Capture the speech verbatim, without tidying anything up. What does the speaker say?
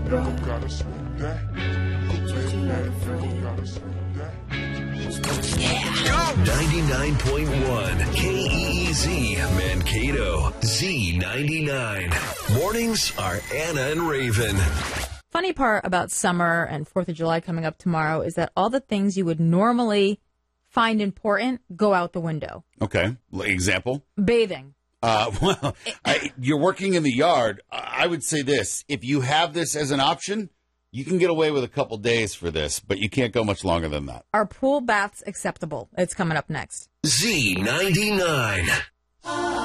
ninety-nine point one K E E Z Mankato, Z ninety-nine. Mornings are Anna and Raven. Funny part about summer and fourth of July coming up tomorrow is that all the things you would normally find important go out the window. Okay. Example? Bathing. Uh, well, I, you're working in the yard. I would say this. If you have this as an option, you can get away with a couple days for this, but you can't go much longer than that. Are pool baths acceptable? It's coming up next. Z ninety-nine.